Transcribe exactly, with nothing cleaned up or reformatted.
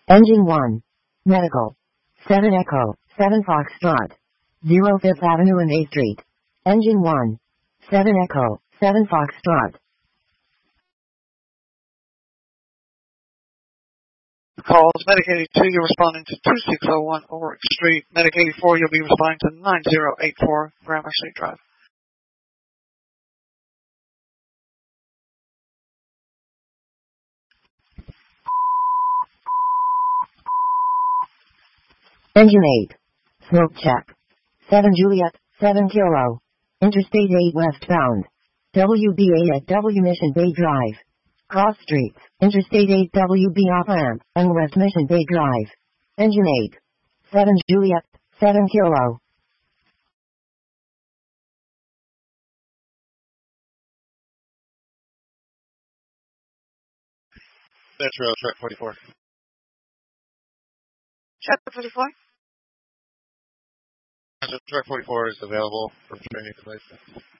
Engine one. Medical. seven Echo, seven Foxtrot. zero Fifth Avenue and A Street. Engine one. seven Echo, seven Foxtrot. Calls Medicaid two, you're responding to two six zero one Ulrich Street. Medicaid four, you'll be responding to nine zero eight four Gramercy Drive. Engine eight. Smoke check. seven Juliet, seven Kilo. Interstate eight westbound. W B eight at W Mission Bay Drive. Cross streets, Interstate eight W B off ramp, and West Mission Bay Drive. Engine eight. seven Juliet, seven Kilo. Metro, track forty-four. Track forty-four? Track forty-four is available for training devices.